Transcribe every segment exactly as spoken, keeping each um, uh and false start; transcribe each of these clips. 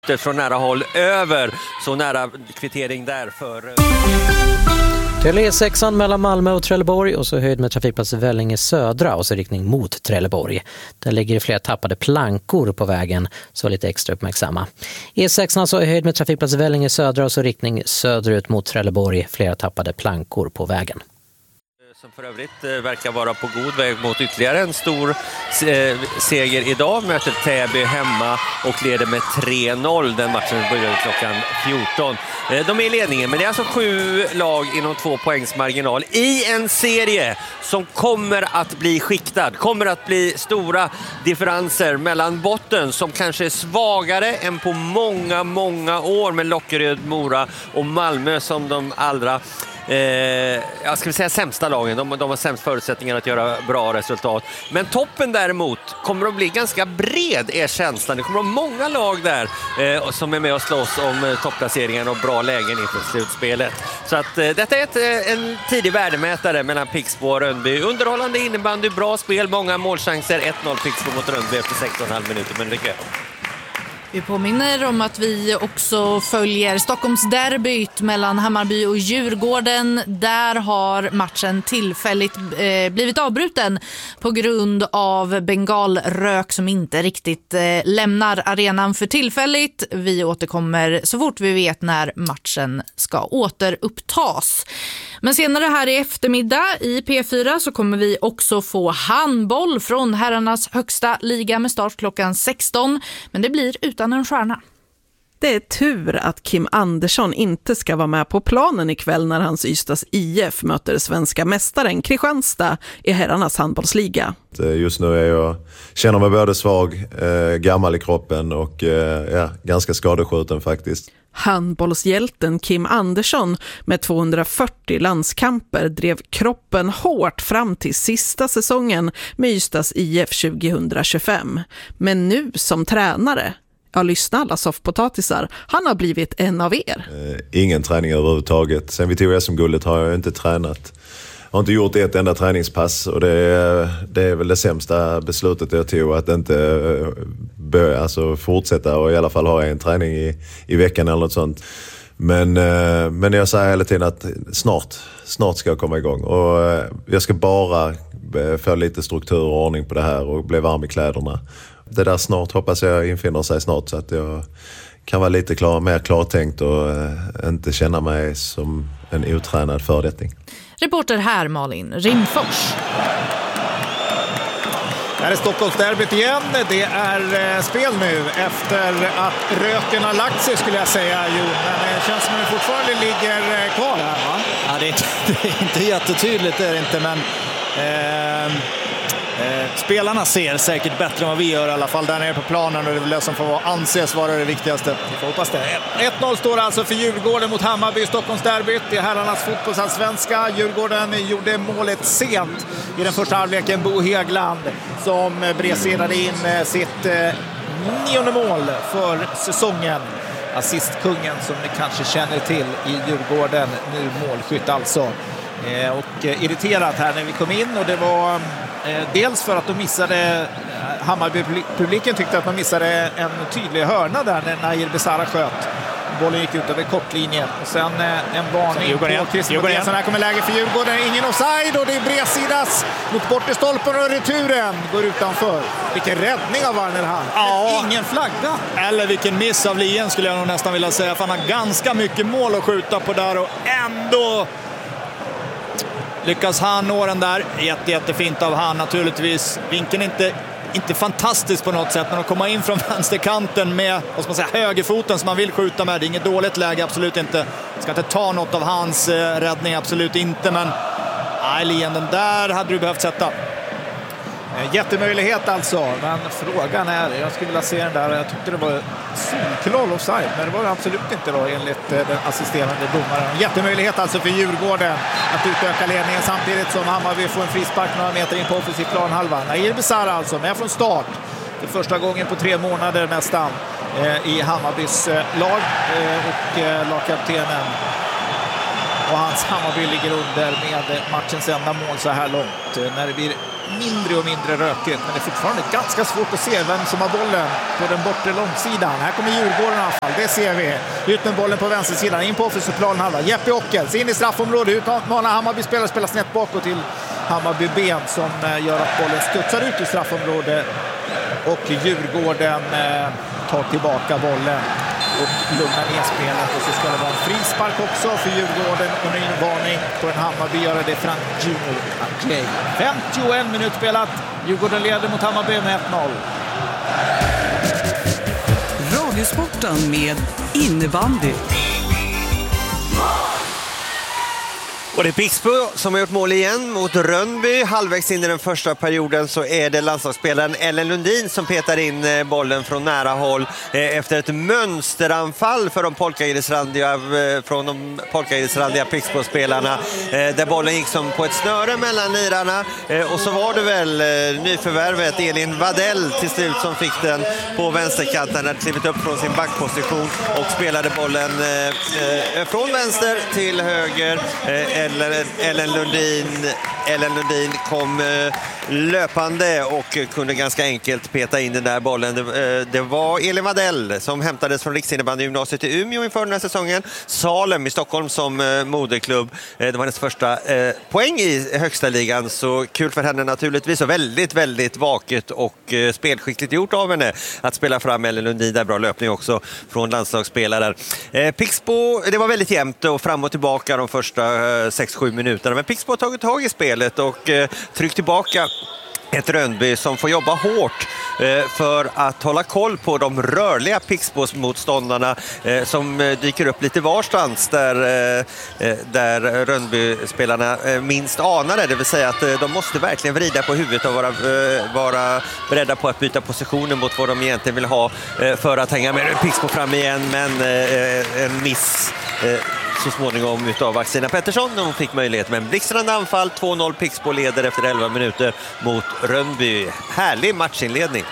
från nära håll över, så nära kvittering där för... Till E sexan mellan Malmö och Trelleborg och så höjd med trafikplats Vellinge södra och så riktning mot Trelleborg. Där ligger flera tappade plankor på vägen, så lite extra uppmärksamma. E sexan så höjd med trafikplats Vellinge södra och så riktning söderut mot Trelleborg, flera tappade plankor på vägen. Som för övrigt verkar vara på god väg mot ytterligare en stor seger idag. Möter Täby hemma och leder med tre noll. Den matchen börjar klockan fjorton. De är i ledningen, men det är alltså sju lag inom två poängs marginal i en serie som kommer att bli skiktad. Kommer att bli stora differenser mellan botten som kanske är svagare än på många, många år med Lockeröd, Mora och Malmö som de allra Eh, jag ska säga sämsta lagen. De, de har sämst förutsättningar att göra bra resultat. Men toppen däremot kommer att bli ganska bred, är känslan. Det kommer att vara många lag där eh, som är med och slåss om eh, topplaceringen och bra lägen inför slutspelet. Så att eh, detta är ett, eh, en tidig värdemätare mellan Pixbo och Rönnby. Underhållande innebandy, bra spel, många målchanser. ett noll Pixbo mot Rönnby efter sexton komma fem minuter. Men det är Vi påminner om att vi också följer Stockholms derbyt mellan Hammarby och Djurgården. Där har matchen tillfälligt eh, blivit avbruten på grund av bengalrök som inte riktigt eh, lämnar arenan för tillfälligt. Vi återkommer så fort vi vet när matchen ska återupptas. Men senare här i eftermiddag i P fyra så kommer vi också få handboll från herrarnas högsta liga med start klockan sexton. Men det blir utan en stjärna. Det är tur att Kim Andersson inte ska vara med på planen ikväll när hans Ystads I F möter svenska mästaren Kristianstad i herrarnas handbollsliga. Just nu är jag, känner mig både svag, eh, gammal i kroppen och eh, ja, ganska skadeskjuten faktiskt. Handbollshjälten Kim Andersson med tvåhundrafyrtio landskamper drev kroppen hårt fram till sista säsongen med Ystads I F tjugohundratjugofem. Men nu som tränare, ja, lyssna alla soffpotatisar, han har blivit en av er. Eh, ingen träning överhuvudtaget. Sen vi tog S M-guldet har jag inte tränat. Jag har inte gjort ett enda träningspass och det är, det är väl det sämsta beslutet jag tog, att inte börja, alltså fortsätta och i alla fall ha en träning i, i veckan eller något sånt. Men, men jag säger hela tiden att snart, snart ska jag komma igång och jag ska bara få lite struktur och ordning på det här och bli varm i kläderna. Det där snart hoppas jag infinner sig snart så att jag kan vara lite klar, mer klartänkt och inte känna mig som en otränad fördetting. Reporter här Malin Rimfors. Här är Stockholmsderbyt igen. Det är eh, spel nu efter att röken har lagt sig skulle jag säga. Jo, men det känns som att det fortfarande ligger eh, kvar här, va? Ja, det är, inte, det är inte jättetydligt, det är det inte, men eh, eh, spelarna ser säkert bättre än vad vi gör i alla fall där nere på planen, och det är väl det som får anses vara det viktigaste. Vi får hoppas det. ett noll står alltså för Djurgården mot Hammarby i Stockholmsderbyt. Det är herrarnas fotbollsallsvenska. Djurgården gjorde målet sent i den första halvleken. Bo Hegland som bredserade in sitt eh, nionde mål för säsongen. Assistkungen som ni kanske känner till i Djurgården, nu målskytt alltså. Eh, och eh, irriterat här när vi kom in, och det var eh, dels för att de missade, eh, Hammarby-publiken tyckte att man missade en tydlig hörna där när Nair Besara sköt. Bollen gick ut över kortlinjen och sen eh, en varning på Christian Mattiasson. Här kommer läge för Djurgården, ingen offside och det är bredsidas mot bortre stolpen och returen går utanför. Vilken räddning av Warnerhamn. Ja. Ingen flagga. Eller vilken miss av Lien skulle jag nog nästan vilja säga, för han har ganska mycket mål att skjuta på där och ändå lyckas han nå den där. Jätte, jättefint av han naturligtvis. Vinkeln inte inte fantastiskt på något sätt, men att komma in från vänsterkanten med, vad ska man säga, högerfoten som man vill skjuta med. Det är inget dåligt läge, absolut inte. Ska inte ta något av hans eh, räddning, absolut inte. Men nej, Lien, den där hade du behövt sätta. Jättemöjlighet alltså, men frågan är, jag skulle vilja se den där, jag tyckte det var solklar offside, men det var det absolut inte då enligt den assisterande domaren. Jättemöjlighet alltså för Djurgården att utöka ledningen samtidigt som Hammarby får en frispark några meter in på offensiv planhalva. Nair Besara alltså med från start. Det är första gången på tre månader nästan eh, i Hammarbys eh, lag eh, och eh, lagkaptenen. Och hans Hammarby ligger under med matchens enda mål så här långt. När det blir mindre och mindre rökigt, men det är fortfarande ganska svårt att se vem som har bollen på den bortre långsidan. Här kommer Djurgården i alla fall, det ser vi. Ut med bollen på vänstersidan, in på offensiv planhalva. Jeppe Ockels in i straffområdet, utmanar Hammarby spelare, spelar snett bakåt till Hammarby ben som gör att bollen studsar ut i straffområdet. Och Djurgården eh, tar tillbaka bollen och lugnar ner spelet, och så ska det vara en frispark också för Djurgården och en varning på en Hammarby göra det Frank Junior Ajay. femtioen minut spelat, Djurgården leder mot Hammarby med ett noll. Radiosporten med innebandy. Och det är Pixbo som har gjort mål igen mot Rönnby. Halvvägs in i den första perioden så är det landslagsspelaren Ellen Lundin som petar in bollen från nära håll efter ett mönsteranfall för de polkaidesrandiga, från de polkaidesrandiga Pixbo-spelarna, där bollen gick som på ett snöre mellan lirarna, och så var det väl nyförvärvet Elin Wadell till slut som fick den på vänsterkanten, hade klivit upp från sin backposition och spelade bollen från vänster till höger. Eller Ellen Lundin, Ellen Lundin kom löpande och kunde ganska enkelt peta in den där bollen. Det, det var Elin Wadell som hämtades från Riksinnebandy-gymnasiet i Umeå inför den här säsongen. Salem i Stockholm som moderklubb. Det var hennes första eh, poäng i högsta ligan, så kul för henne naturligtvis, och väldigt, väldigt vaket och eh, spelskickligt gjort av henne att spela fram Ellen Lundin. Där bra löpning också från landslagsspelare. Eh, Pixbo, det var väldigt jämnt och fram och tillbaka de första eh, sex sju minuterna, men Pixbo har tagit tag i spelet och eh, tryckt tillbaka ett Rönnby som får jobba hårt eh, för att hålla koll på de rörliga Pixbo-motståndarna eh, som eh, dyker upp lite varstans där, eh, där Rönnby-spelarna eh, minst anar det. Det vill säga att eh, de måste verkligen vrida på huvudet och vara, eh, vara beredda på att byta positioner mot vad de egentligen vill ha eh, för att hänga med. Pixbo fram igen, men eh, en miss eh, så småningom utav Axina Pettersson. Hon fick möjlighet med en blixtrande anfall. två noll Pixbo leder efter elva minuter mot Rönnby. Härlig matchinledning.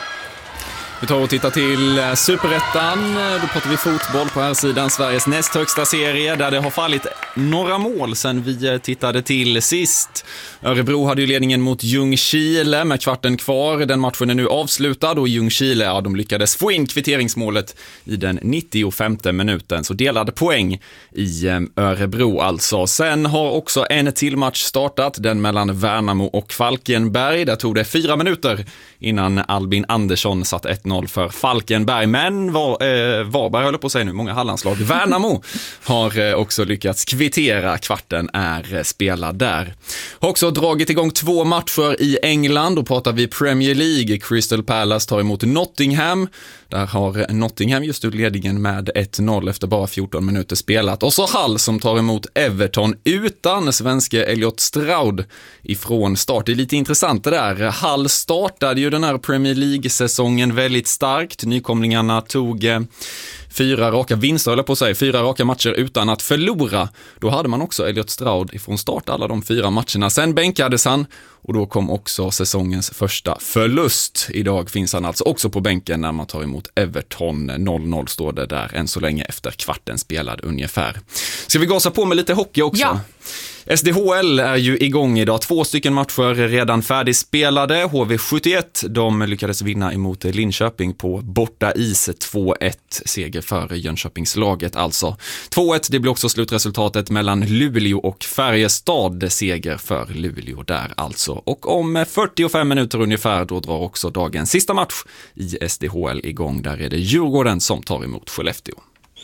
Vi tar och tittar till Superettan. Då pratar vi fotboll på här sidan, Sveriges näst högsta serie, där det har fallit några mål sen vi tittade till sist. Örebro hade ju ledningen mot Ljungskile med kvarten kvar. Den matchen är nu avslutad och Ljungskile, ja, de lyckades få in kvitteringsmålet i den nittiofemte minuten. Så delade poäng i Örebro alltså. Sen har också en till match startat, den mellan Värnamo och Falkenberg. Där tog det fyra minuter innan Albin Andersson satt ett noll för Falkenberg. Men var, eh, Varberg håller på att säga nu, många Hallandslag. Värnamo har eh, också lyckats kvittera. Kvarten är eh, spelad där. Har också dragit igång två matcher i England. Då pratar vi Premier League. Crystal Palace tar emot Nottingham. Där har Nottingham just ut ledningen med ett noll efter bara fjorton minuter spelat. Och så Hull som tar emot Everton utan svenske Elliot Stroud ifrån start. Det är lite intressant det där. Hull startade ju den här Premier League-säsongen väldigt starkt. Nykomlingarna tog eh, fyra raka vinster, eller på att säga, fyra raka matcher utan att förlora. Då hade man också Elliot Stroud ifrån start alla de fyra matcherna. Sen bänkades han och då kom också säsongens första förlust. Idag finns han alltså också på bänken när man tar emot Everton. noll noll står det där än så länge efter kvarten spelad ungefär. Ska vi gasa på med lite hockey också? Ja. S D H L är ju igång idag. Två stycken matcher redan färdigspelade. H V sjuttioett, de lyckades vinna emot Linköping på borta is två ett. Seger för Jönköpingslaget alltså. två ett, det blir också slutresultatet mellan Luleå och Färjestad. Seger för Luleå där alltså. Och om fyrtiofem minuter ungefär då drar också dagens sista match i S D H L igång. Där är det Djurgården som tar emot Skellefteå.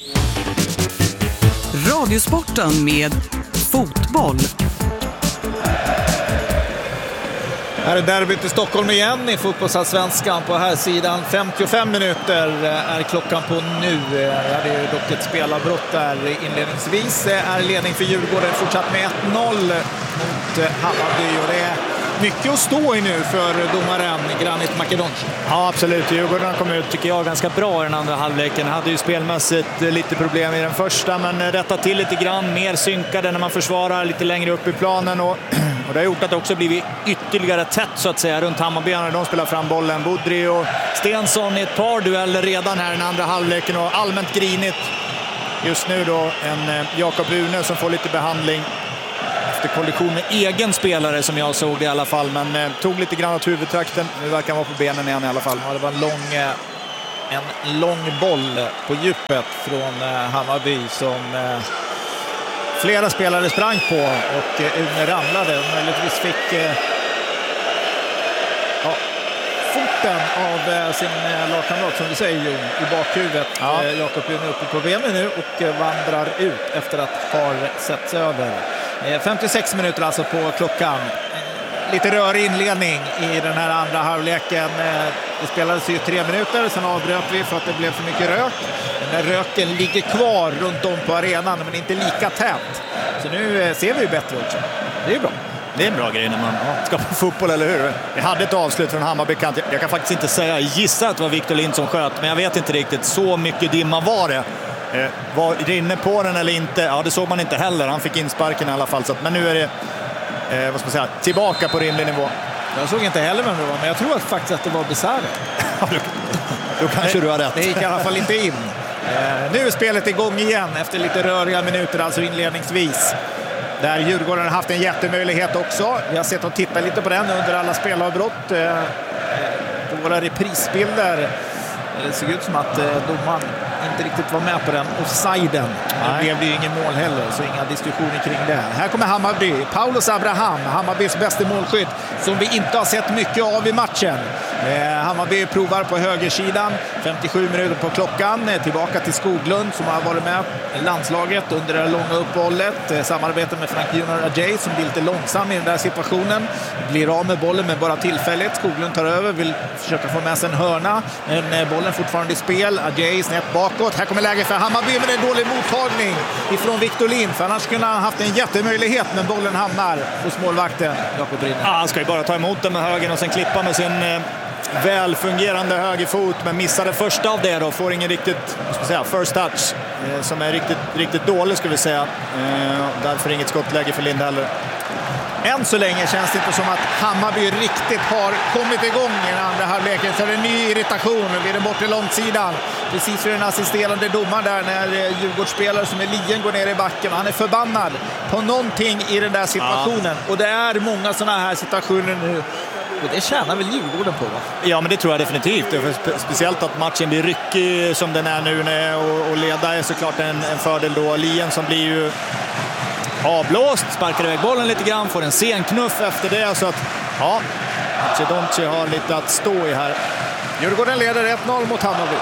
Radiosporten med fotboll. Här är derbyt i Stockholm igen i fotbollsallsvenskan på här sidan. femtiofem minuter är klockan på nu. Det är ju dock ett spelarbrott där inledningsvis. Är ledning för Djurgården fortsatt med ett noll mot Hammarby. Och det är mycket att stå i nu för domaren Granit Makedonci. Ja, absolut. Djurgården kom ut, tycker jag, ganska bra i den andra halvleken. Hade ju spelmässigt lite problem i den första, men rättat till lite grann. Mer synkade när man försvarar lite längre upp i planen. Och, och det har gjort att det också blivit ytterligare tätt så att säga runt Hammarby när de spelar fram bollen. Budri och Stensson i ett par dueller redan här i den andra halvleken och allmänt grinigt. Just nu då en Jakob Rune som får lite behandling efterkollision med egen spelare som jag såg det i alla fall. Men eh, tog lite grann åt huvudtrakten. Nu verkar han vara på benen igen i alla fall. Ja, det var en lång, en lång boll på djupet från eh, Hammarby som eh, flera spelare sprang på och eh, Une ramlade och möjligtvis fick eh, ja, foten av eh, sin eh, lagkamrat som vi säger Jon, i bakhuvudet. Ja. Eh, Jakob Une uppe på benen nu och eh, vandrar ut efter att ha setts över. Eh, femtiosex minuter alltså på klockan. Eh, lite rörig inledning i den här andra halvleken. Eh, det spelades ju tre minuter, sen avbröt vi för att det blev för mycket rök. Den där röken ligger kvar runt om på arenan men inte lika tätt. Så nu eh, ser vi ju bättre också. Det är bra. Det är en bra grej när man ska på fotboll, eller hur? Jag hade ett avslut från Hammarby-kant. Jag kan faktiskt inte säga, jag gissar att det var Victor Lind som sköt, men jag vet inte riktigt. Så mycket dimma var det. Eh, var det inne på den eller inte? Ja, det såg man inte heller. Han fick insparken i alla fall. Så att, men nu är det eh, vad ska man säga, tillbaka på rimlig nivå. Jag såg inte heller vem det var, men jag tror att faktiskt att det var Besara. Då kanske du har rätt. Det gick i alla fall inte in. Eh, nu är spelet igång igen efter lite röriga minuter, alltså inledningsvis. Där Djurgården har haft en jättemöjlighet också. Vi har sett och tittat lite på den under alla spelavbrott. Eh, på våra reprisbilder det såg ut som att eh, domaren inte riktigt var med på den offsiden. Det blev ju ingen mål heller, så inga diskussioner kring det. Här kommer Hammarby. Paulus Abraham, Hammarbys bästa målskytt, som vi inte har sett mycket av i matchen. Eh, Hammarby provar på högersidan. femtiosju minuter på klockan. Eh, tillbaka till Skoglund som har varit med i landslaget under det långa uppehållet. Eh, samarbete med Frank Junior Ajay som blir lite långsam i den där situationen. Blir av med bollen men bara tillfälligt. Skoglund tar över, vill försöka få med sig en hörna. Men eh, bollen fortfarande i spel. Ajay snett bakåt. Här kommer läge för Hammarby, men det är en dålig mottagning ifrån Victor Lind. För annars skulle han haft en jättemöjlighet, men bollen hamnar hos målvakten Jakob Rinne. Ja, han ska ju bara ta emot den med högen och sen klippa med sin eh, välfungerande högerfot, men missade första av det då. Får ingen riktigt, vad ska jag säga, first touch eh, som är riktigt, riktigt dålig, skulle vi säga. Eh, därför inget skottläge för Lind heller. Än så länge känns det inte som att Hammarby riktigt har kommit igång i den andra halvleken. Så det är en ny irritation vid den bortre långsidan. Precis för den assisterande domaren där när Djurgårdsspelare som är Lien går ner i backen. Han är förbannad på någonting i den där situationen. Ja. Och det är många sådana här situationer nu. Och det tjänar väl Djurgården på, va? Ja, men det tror jag definitivt. Spe- speciellt att matchen blir ryckig som den är nu. Och, och leda är såklart en, en fördel då. Lien som blir ju avblåst, sparkar iväg bollen lite grann, får en sen knuff efter det, så att ja, Chedonci har lite att stå i här. Djurgården leder ett noll mot Hammarby.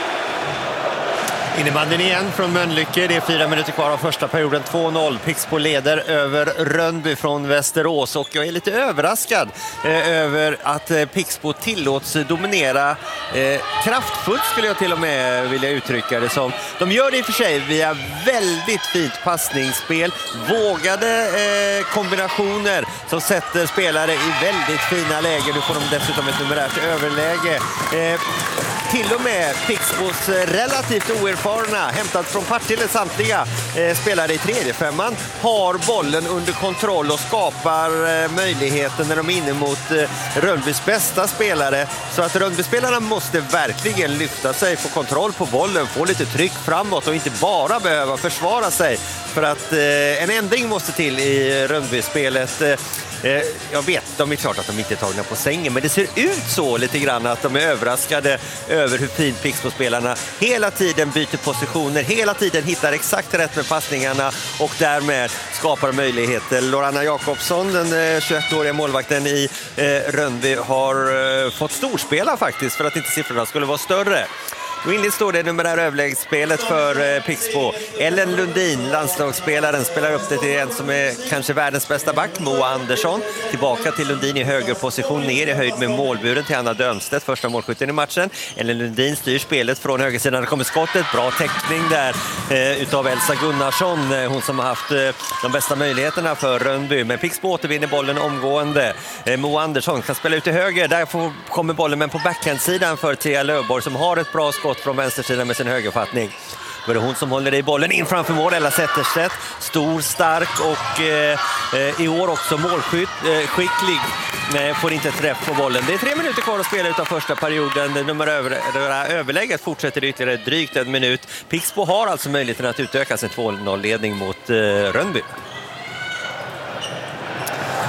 Innebandyn igen från Mölnlycke. Det är fyra minuter kvar av första perioden. två noll. Pixbo leder över Rönnby från Västerås. Och jag är lite överraskad eh, över att eh, Pixbo tillåts dominera eh, kraftfullt, skulle jag till och med vilja uttrycka det som. De gör det i och för sig via väldigt fint passningsspel. Vågade eh, kombinationer som sätter spelare i väldigt fina lägen. Nu får de dessutom ett numerärt överläge. Eh, till och med Pixbos relativt oerfarna, hämtat från Partille samtliga eh, spelare i tredje femman, har bollen under kontroll och skapar eh, möjligheten när de är inne mot eh, Rönnbys bästa spelare. Så att Rönnby-spelarna måste verkligen lyfta sig, få kontroll på bollen, få lite tryck framåt och inte bara behöva försvara sig. För att eh, en ändring måste till i Rönnby-spelet. Eh, Jag vet, de är klart att de inte är tagna på sängen, men det ser ut så lite grann att de är överraskade över hur fint Pixbo-spelarna hela tiden byter positioner, hela tiden hittar exakt rätt med passningarna och därmed skapar möjligheter. Lorana Jakobsson, den tjugoettåriga målvakten i Rönnby, har fått storspela faktiskt för att inte siffrorna skulle vara större. Och inleds står det numerära överläggsspelet för eh, Pixbo. Ellen Lundin, landslagsspelaren, spelar upp det till en som är kanske världens bästa back, Moa Andersson. Tillbaka till Lundin i högerposition, ner i höjd med målburen till Anna Dönstedt, första målskytten i matchen. Ellen Lundin styr spelet från högersidan. Det kommer skottet, bra täckning där eh, utav Elsa Gunnarsson, eh, hon som har haft eh, de bästa möjligheterna för Rönnby. Men Pixbo återvinner bollen omgående. Eh, Moa Andersson kan spela ut till höger, där får, kommer bollen, men på backhandsidan för Thea Löfborg som har ett bra skott från vänstersidan med sin högerfattning. Det är hon som håller i bollen in framför mål. Ella Zetterstedt, stor, stark och eh, i år också målskytt, eh, skicklig. Nej, får inte träff på bollen. Det är tre minuter kvar att spela utav första perioden. Det nummer över, det överlägget fortsätter ytterligare drygt en minut. Pixbo har alltså möjligheten att utöka sin två noll-ledning mot eh, Rönnby.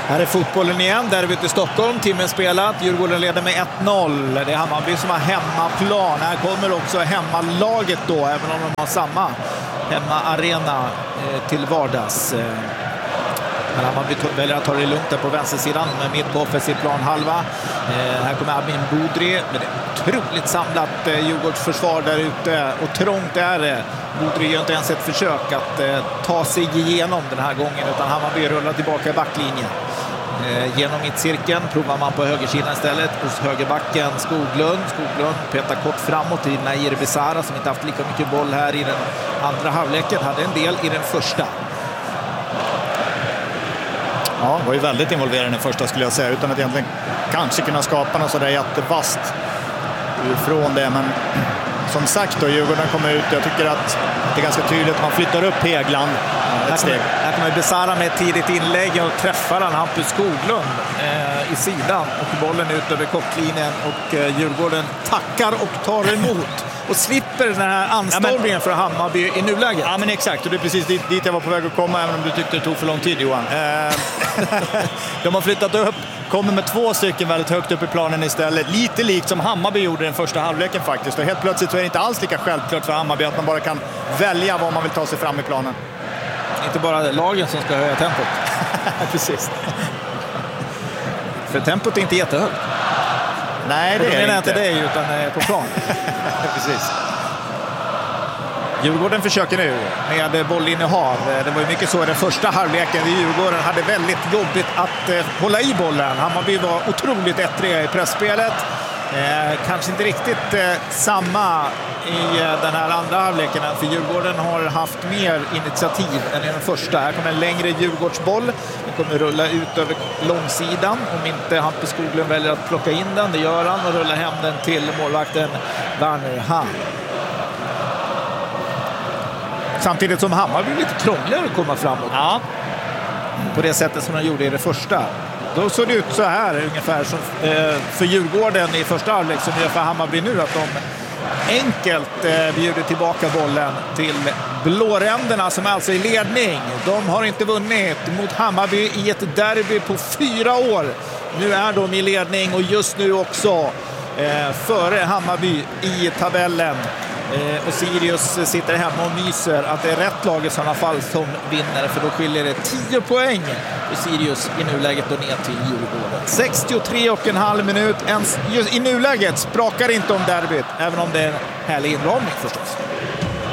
Här är fotbollen igen, derbyt i Stockholm, timmen spelat, Djurgården leder med ett noll. Det är Hammarby som har hemmaplan. Här kommer också hemmalaget då, även om de har samma hemmaarena eh, till vardags. Eh, men Hammarby väljer att ta det lugnt där på vänstersidan, med mitt på offensiv plan halva. Eh, här kommer Amin Budri, men det är otroligt samlat eh, Djurgårds försvar där ute, och trångt är det. Budri gör inte ens ett försök att eh, ta sig igenom den här gången, utan Hammarby rullar tillbaka i backlinjen. Eh, genom mittcirkeln provar man på högersidan istället, hos högerbacken Skoglund. Skoglund petar kort framåt till Nair Besara, som inte haft lika mycket boll här i den andra halvleken, hade en del i den första. Ja, var ju väldigt involverad i den första, skulle jag säga, utan att egentligen kanske kunna skapa något sådär jättevast ifrån det. Men som sagt då, Djurgården kommer ut. Jag tycker att det är ganska tydligt att man flyttar upp Hägland ett steg. Här kommer Besara med ett tidigt inlägg och träffar han Hampus Skoglund eh, i sidan, och bollen ut över kocklinjen, och eh, Djurgården tackar och tar emot och slipper den här anstormningen ja, men, för Hammarby i nuläget. Ja, men exakt, och det är precis dit, dit jag var på väg att komma, även om du tyckte det tog för lång tid, Johan. Eh, de har flyttat upp, kommer med två stycken väldigt högt upp i planen istället. Lite likt som Hammarby gjorde den första halvleken faktiskt. Och helt plötsligt så är det inte alls lika självklart för Hammarby att man bara kan välja vad man vill ta sig fram i planen. Inte bara lagen som ska höja tempot. Precis. För tempot är inte jättehögt. Nej, det är inte. inte det, utan på plan. Precis. Djurgården försöker nu med bollinnehav. Det var ju mycket så i den första halvleken. Djurgården hade väldigt jobbigt att eh, hålla i bollen. Hammarby var otroligt ettriga i pressspelet. Eh, kanske inte riktigt eh, samma i eh, den här andra halvleken, för Djurgården har haft mer initiativ än i den första. Här kommer en längre Djurgårdsboll. Den kommer rulla ut över långsidan om inte Hampus Skoglund väljer att plocka in den. Det gör han och rullar hem den till målvakten Werner Hahn. Samtidigt som Hammarby blir lite krångligare att komma framåt. Ja. På det sättet som de gjorde i det första. Då såg det ut så här ungefär som eh, för Djurgården i första halvlek, som det gör för Hammarby nu, att de enkelt eh, bjuder tillbaka bollen till blåränderna, som är alltså i ledning. De har inte vunnit mot Hammarby i ett derby på fyra år. Nu är de i ledning, och just nu också eh, före Hammarby i tabellen. Eh, och Sirius sitter hemma och myser att det är rätt lag i sådana fall som vinner, för då skiljer det tio poäng och Sirius i nuläget då ner till Djurgården. sextiotre och en halv minut. Ens, just i nuläget sprakar inte om derbyt, även om det är en härlig inramning förstås.